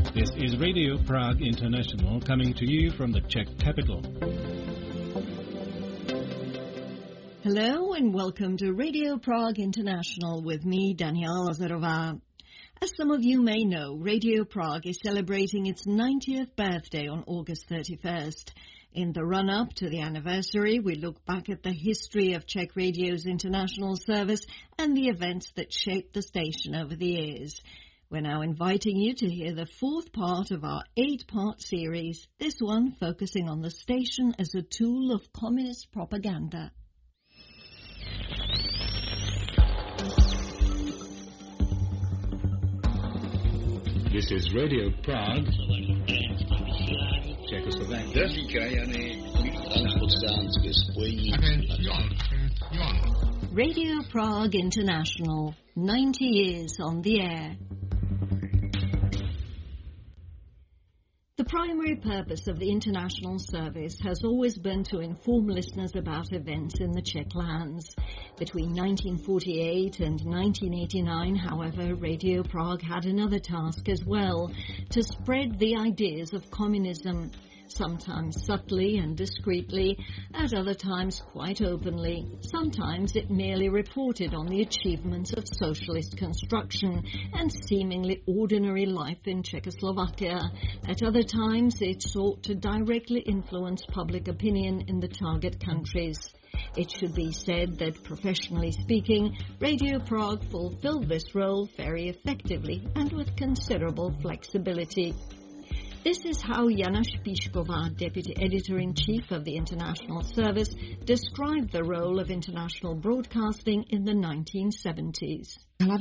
This is Radio Prague International coming to you from the Czech capital. Hello and welcome to Radio Prague International with me, Daniela Lazarová. As some of you may know, Radio Prague is celebrating its 90th birthday on August 31st. In the run-up to the anniversary, we look back at the history of Czech Radio's international service and the events that shaped the station over the years. We're now inviting you to hear the fourth part of our 8-part series, this one focusing on the station as a tool of communist propaganda. This is Radio Prague, Czechoslovakia. Radio Prague International, 90 years on the air. The primary purpose of the international service has always been to inform listeners about events in the Czech lands. Between 1948 and 1989, however, Radio Prague had another task as well, to spread the ideas of communism, sometimes subtly and discreetly, at other times quite openly. Sometimes it merely reported on the achievements of socialist construction and seemingly ordinary life in Czechoslovakia. At other times it sought to directly influence public opinion in the target countries. It should be said that, professionally speaking, Radio Prague fulfilled this role very effectively and with considerable flexibility. This is how Jana Špičková, Deputy Editor-in-Chief of the International Service, described the role of international broadcasting in the 1970s.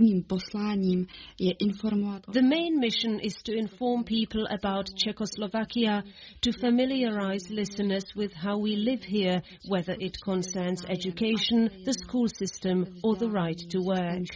The main mission is to inform people about Czechoslovakia, to familiarize listeners with how we live here, whether it concerns education, the school system, or the right to work.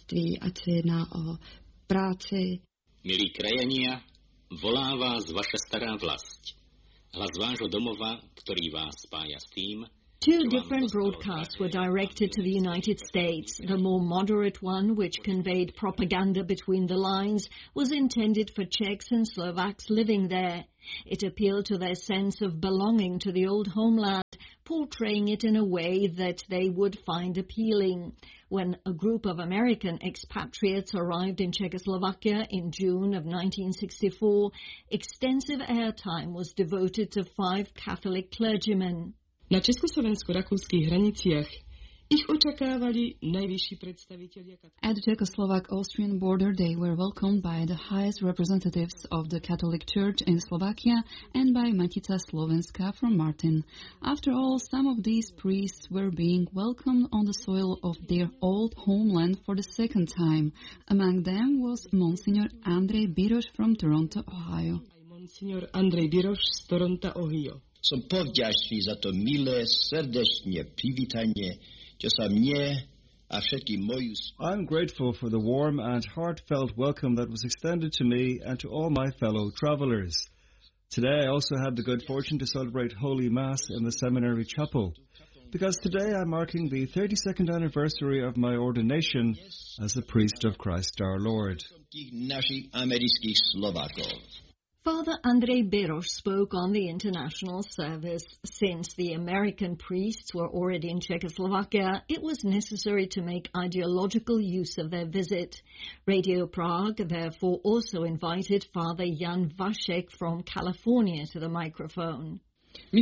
Milí krajania, volá vás vaša stará vlast. Hlas vášho domova, ktorý vás spája s tým. Two different broadcasts were directed to the United States. The more moderate one, which conveyed propaganda between the lines, was intended for Czechs and Slovaks living there. It appealed to their sense of belonging to the old homeland, portraying it in a way that they would find appealing. When a group of American expatriates arrived in Czechoslovakia in June of 1964, extensive airtime was devoted to 5 Catholic clergymen. Na československo-rakúskych hraniciach ich očakávali najvyšší predstavitelia. At the Czechoslovak-Austrian border, they were welcomed by the highest representatives of the Catholic Church in Slovakia and by Matica Slovenska from Martin. After all, some of these priests were being welcomed on the soil of their old homeland for the second time. Among them was Monsignor Andrej Biroš from Toronto, Ohio. Monsignor Andrej Biroš z Toronto, Ohio. Som povďačný za to milé, srdečne privítanie, čo sa mne a všetkým mojim... I'm grateful for the warm and heartfelt welcome that was extended to me and to all my fellow travelers. Today I also had the good fortune to celebrate Holy Mass in the seminary chapel, because today I'm marking the 32nd anniversary of my ordination as a priest of Christ our Lord. Našich amerických Slovákov. Father Andrej Biroš spoke on the international service. Since the American priests were already in Czechoslovakia, it was necessary to make ideological use of their visit. Radio Prague therefore also invited Father Jan Vašek from California to the microphone. Do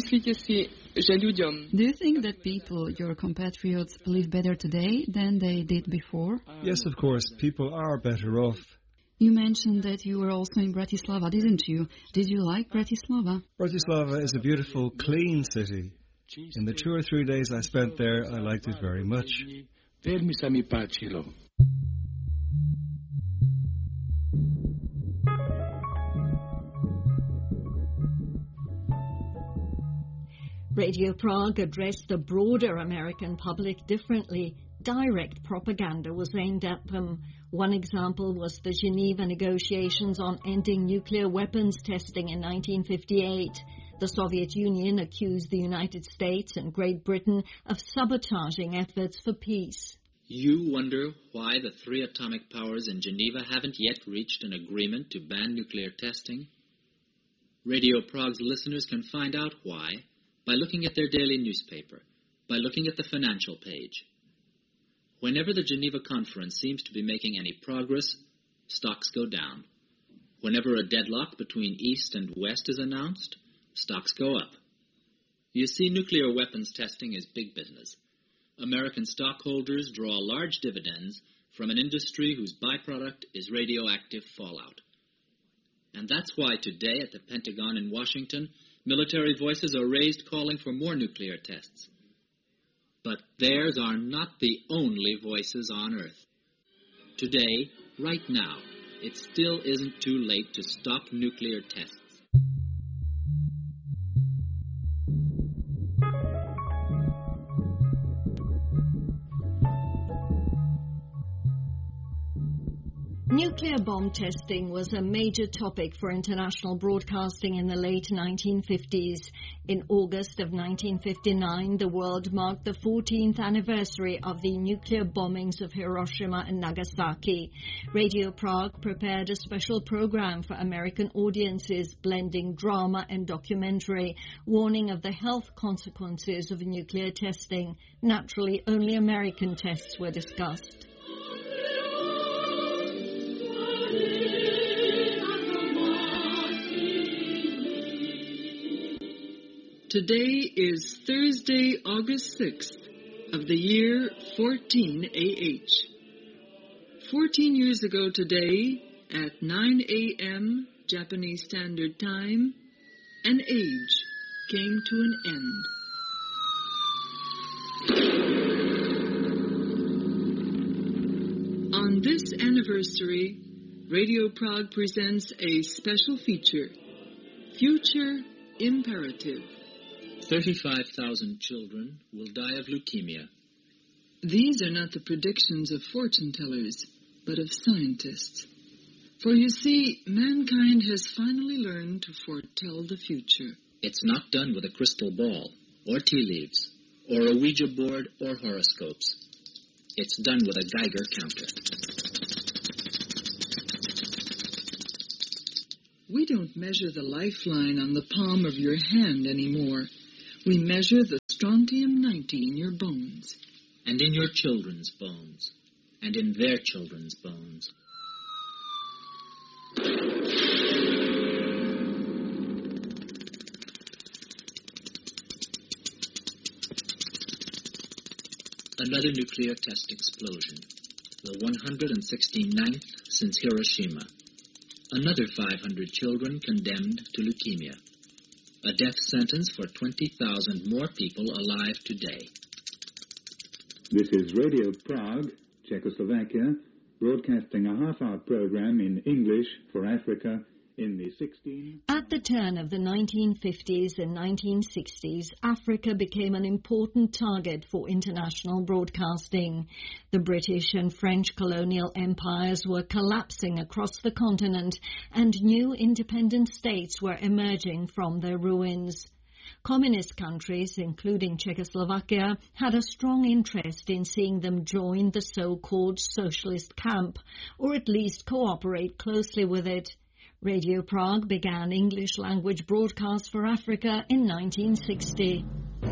you think that people, your compatriots, live better today than they did before? Yes, of course, people are better off. You mentioned that you were also in Bratislava, didn't you? Did you like Bratislava? Bratislava is a beautiful, clean city. In the 2 or 3 days I spent there, I liked it very much. Veľmi sa mi páčilo. Radio Prague addressed the broader American public differently. Direct propaganda was aimed at them. One example was the Geneva negotiations on ending nuclear weapons testing in 1958. The Soviet Union accused the United States and Great Britain of sabotaging efforts for peace. You wonder why the three atomic powers in Geneva haven't yet reached an agreement to ban nuclear testing? Radio Prague's listeners can find out why by looking at their daily newspaper, by looking at the financial page. Whenever the Geneva Conference seems to be making any progress, stocks go down. Whenever a deadlock between East and West is announced, stocks go up. You see, nuclear weapons testing is big business. American stockholders draw large dividends from an industry whose byproduct is radioactive fallout. And that's why today at the Pentagon in Washington, military voices are raised calling for more nuclear tests. But theirs are not the only voices on Earth. Today, right now, it still isn't too late to stop nuclear tests. Nuclear bomb testing was a major topic for international broadcasting in the late 1950s. In August of 1959, the world marked the 14th anniversary of the nuclear bombings of Hiroshima and Nagasaki. Radio Prague prepared a special program for American audiences, blending drama and documentary, warning of the health consequences of nuclear testing. Naturally, only American tests were discussed. Today is Thursday, August 6th of the year 14 AH. 14 years ago today, at 9 a.m. Japanese Standard Time, an age came to an end. On this anniversary, Radio Prague presents a special feature, Future Imperative. 35,000 children will die of leukemia. These are not the predictions of fortune tellers, but of scientists. For you see, mankind has finally learned to foretell the future. It's not done with a crystal ball, or tea leaves, or a Ouija board, or horoscopes. It's done with a Geiger counter. We don't measure the lifeline on the palm of your hand anymore. We measure the strontium-90 in your bones. And in your children's bones. And in their children's bones. Another nuclear test explosion. The 169th since Hiroshima. Another 500 children condemned to leukemia. A death sentence for 20,000 more people alive today. This is Radio Prague, Czechoslovakia, broadcasting a half-hour program in English for Africa in the 16th... At the turn of the 1950s and 1960s, Africa became an important target for international broadcasting. The British and French colonial empires were collapsing across the continent, and new independent states were emerging from their ruins. Communist countries, including Czechoslovakia, had a strong interest in seeing them join the so-called socialist camp, or at least cooperate closely with it. Radio Prague began English-language broadcasts for Africa in 1960.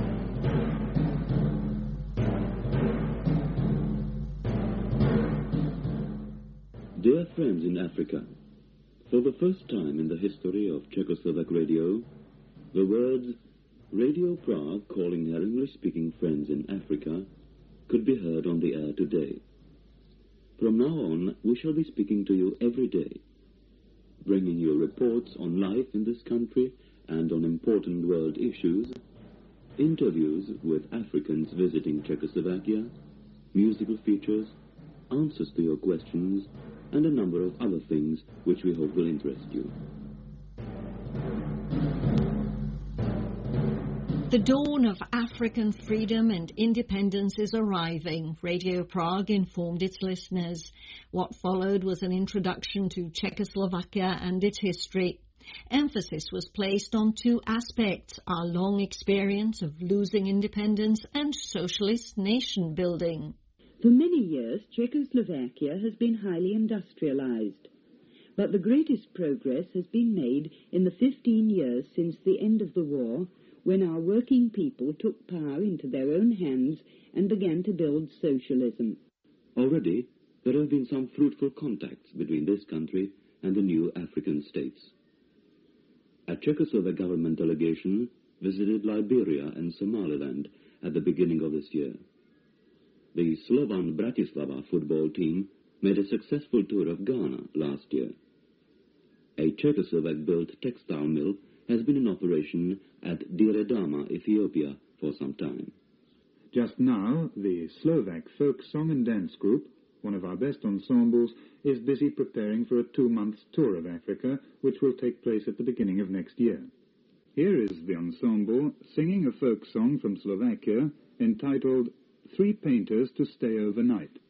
Dear friends in Africa, for the first time in the history of Czechoslovak radio, the words Radio Prague calling her English-speaking friends in Africa could be heard on the air today. From now on, we shall be speaking to you every day, bringing you reports on life in this country and on important world issues, interviews with Africans visiting Czechoslovakia, musical features, answers to your questions, and a number of other things which we hope will interest you. The dawn of African freedom and independence is arriving, Radio Prague informed its listeners. What followed was an introduction to Czechoslovakia and its history. Emphasis was placed on two aspects: our long experience of losing independence and socialist nation building. For many years, Czechoslovakia has been highly industrialized, but the greatest progress has been made in the 15 years since the end of the war, when our working people took power into their own hands and began to build socialism. Already, there have been some fruitful contacts between this country and the new African states. A Czechoslovak government delegation visited Liberia and Somaliland at the beginning of this year. The Slovan Bratislava football team made a successful tour of Ghana last year. A Czechoslovak-built textile mill has been in operation at Dire Dama, Ethiopia, for some time. Just now, the Slovak folk song and dance group, one of our best ensembles, is busy preparing for a 2-month tour of Africa, which will take place at the beginning of next year. Here is the ensemble singing a folk song from Slovakia entitled 3 Painters to Stay Overnight.